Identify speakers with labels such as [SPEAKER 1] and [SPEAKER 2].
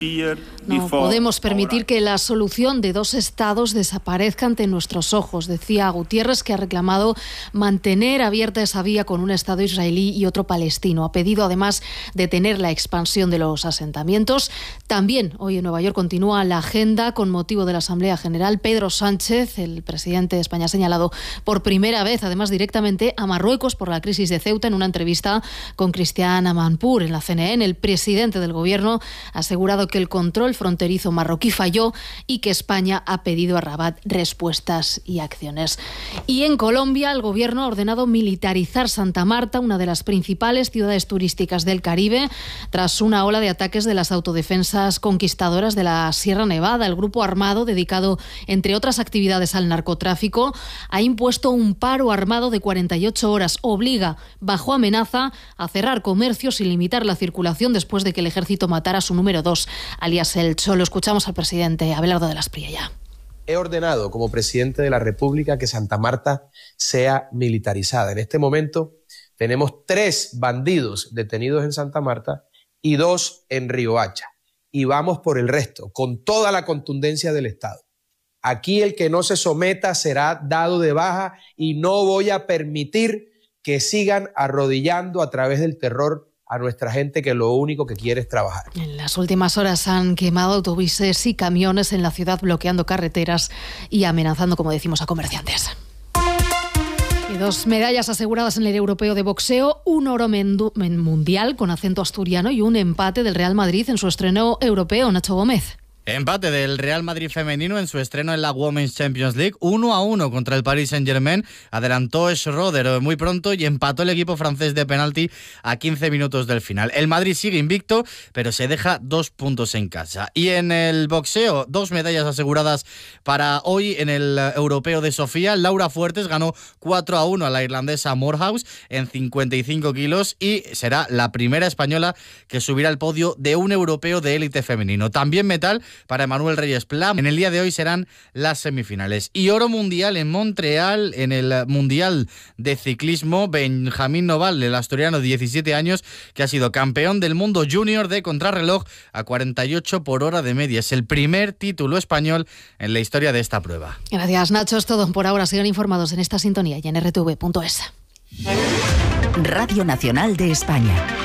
[SPEAKER 1] No podemos permitir que la solución de dos estados desaparezca ante nuestros ojos, decía Guterres, que ha reclamado mantener abierta esa vía con un estado israelí y otro palestino. Ha pedido además detener la expansión de los asentamientos. También hoy en Nueva York continúa la agenda con motivo de la Asamblea General. Pedro Sánchez, el presidente de España, ha señalado por primera vez, además directamente, a Marruecos por la crisis de Ceuta. En una entrevista con Cristian Amanpour en la CNN, el presidente del gobierno ha asegurado que el control fronterizo marroquí falló y que España ha pedido a Rabat respuestas y acciones. Y en Colombia, el gobierno ha ordenado militarizar Santa Marta, una de las principales ciudades turísticas del Caribe, tras una ola de ataques de las autodefensas conquistadoras de la Sierra Nevada. El grupo armado, dedicado entre otras actividades al narcotráfico, ha impuesto un paro armado de 48 horas. Obliga, bajo amenaza, a cerrar comercios y limitar la circulación después de que el ejército matara a su número 2, alias El Cholo. Escuchamos al presidente Abelardo de la Espriella.
[SPEAKER 2] He ordenado como presidente de la República que Santa Marta sea militarizada. En este momento tenemos 3 bandidos detenidos en Santa Marta y 2 en Riohacha. Y vamos por el resto, con toda la contundencia del Estado. Aquí el que no se someta será dado de baja y no voy a permitir que sigan arrodillando a través del terror a nuestra gente, que lo único que quiere es trabajar.
[SPEAKER 1] En las últimas horas han quemado autobuses y camiones en la ciudad, bloqueando carreteras y amenazando, como decimos, a comerciantes. Y 2 medallas aseguradas en el europeo de boxeo, un oro mundial con acento asturiano y un empate del Real Madrid en su estreno europeo. Nacho Gómez.
[SPEAKER 3] Empate del Real Madrid femenino en su estreno en la Women's Champions League, 1-1 contra el Paris Saint-Germain. Adelantó Schroeder muy pronto y empató el equipo francés de penalti a 15 minutos del final. El Madrid sigue invicto, pero se deja 2 puntos en casa. Y en el boxeo, 2 medallas aseguradas para hoy en el europeo de Sofía. Laura Fuertes ganó 4-1 a la irlandesa Morehouse en 55 kilos y será la primera española que subirá al podio de un europeo de élite femenino. También metal para Emanuel Reyes Pla. En el día de hoy serán las semifinales. Y oro mundial en Montreal, en el Mundial de Ciclismo. Benjamín Noval, el asturiano de 17 años, que ha sido campeón del mundo junior de contrarreloj a 48 por hora de media. Es el primer título español en la historia de esta prueba.
[SPEAKER 1] Gracias, Nacho. Es todo por ahora. Sigan informados en esta sintonía y en rtv.es.
[SPEAKER 4] Radio Nacional de España.